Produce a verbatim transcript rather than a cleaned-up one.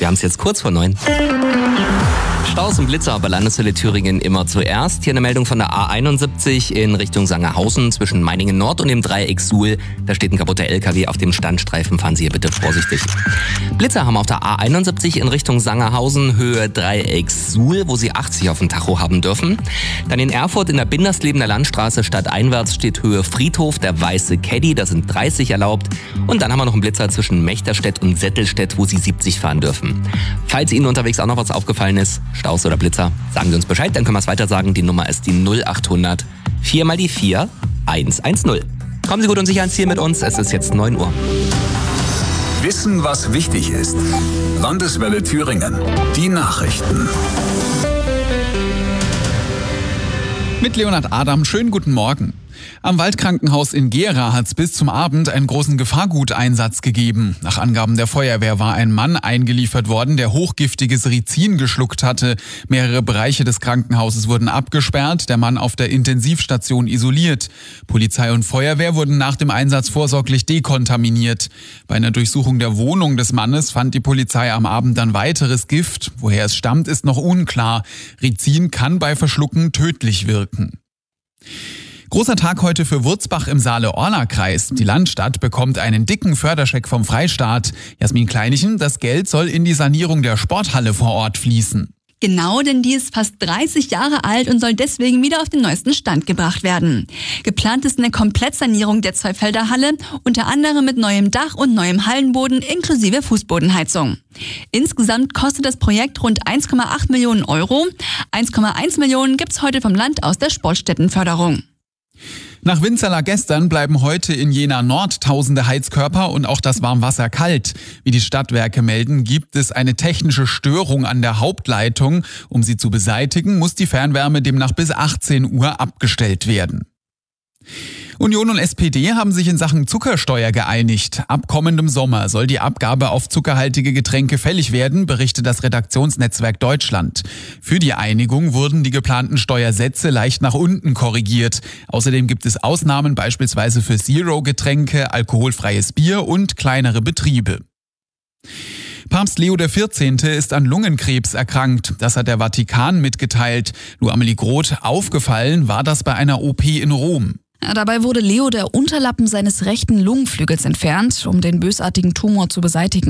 Wir haben es jetzt kurz vor neun. Staus und Blitzer bei Landeshölle Thüringen immer zuerst. Hier eine Meldung von der A einundsiebzig in Richtung Sangerhausen zwischen Meiningen Nord und dem Dreieck Suhl. Da steht ein kaputter L K W auf dem Standstreifen. Fahren Sie hier bitte vorsichtig. Blitzer haben wir auf der A einundsiebzig in Richtung Sangerhausen, Höhe Dreieck Suhl, wo Sie achtzig auf dem Tacho haben dürfen. Dann in Erfurt in der Binderslebener Landstraße stadteinwärts steht Höhe Friedhof, der weiße Caddy, da sind dreißig erlaubt. Und dann haben wir noch einen Blitzer zwischen Mechterstedt und Settelstedt, wo Sie siebzig fahren dürfen. Falls Ihnen unterwegs auch noch was aufgefallen ist, Staus oder Blitzer, sagen Sie uns Bescheid, dann können wir es weiter sagen. Die Nummer ist die null achthundert vier mal die vier eins eins null. Kommen Sie gut und sicher ans Ziel mit uns, es ist jetzt neun Uhr. Wissen, was wichtig ist. Landeswelle Thüringen. Die Nachrichten. Mit Leonhard Adam, schönen guten Morgen. Am Waldkrankenhaus in Gera hat es bis zum Abend einen großen Gefahrguteinsatz gegeben. Nach Angaben der Feuerwehr war ein Mann eingeliefert worden, der hochgiftiges Rizin geschluckt hatte. Mehrere Bereiche des Krankenhauses wurden abgesperrt, der Mann auf der Intensivstation isoliert. Polizei und Feuerwehr wurden nach dem Einsatz vorsorglich dekontaminiert. Bei einer Durchsuchung der Wohnung des Mannes fand die Polizei am Abend dann weiteres Gift. Woher es stammt, ist noch unklar. Rizin kann bei Verschlucken tödlich wirken. Großer Tag heute für Wurzbach im Saale-Orla-Kreis. Die Landstadt bekommt einen dicken Förderscheck vom Freistaat. Jasmin Kleinichen, das Geld soll in die Sanierung der Sporthalle vor Ort fließen. Genau, denn die ist fast dreißig Jahre alt und soll deswegen wieder auf den neuesten Stand gebracht werden. Geplant ist eine Komplettsanierung der Zweifelderhalle, unter anderem mit neuem Dach und neuem Hallenboden inklusive Fußbodenheizung. Insgesamt kostet das Projekt rund eins Komma acht Millionen Euro. eins Komma eins Millionen gibt's heute vom Land aus der Sportstättenförderung. Nach Winzerla gestern bleiben heute in Jena Nord tausende Heizkörper und auch das Warmwasser kalt. Wie die Stadtwerke melden, gibt es eine technische Störung an der Hauptleitung. Um sie zu beseitigen, muss die Fernwärme demnach bis achtzehn Uhr abgestellt werden. Union und S P D haben sich in Sachen Zuckersteuer geeinigt. Ab kommendem Sommer soll die Abgabe auf zuckerhaltige Getränke fällig werden, berichtet das Redaktionsnetzwerk Deutschland. Für die Einigung wurden die geplanten Steuersätze leicht nach unten korrigiert. Außerdem gibt es Ausnahmen beispielsweise für Zero-Getränke, alkoholfreies Bier und kleinere Betriebe. Papst Leo der vierzehnte ist an Lungenkrebs erkrankt. Das hat der Vatikan mitgeteilt. Nur Amelie Groth, aufgefallen war das bei einer O P in Rom. Dabei wurde Leo der Unterlappen seines rechten Lungenflügels entfernt, um den bösartigen Tumor zu beseitigen.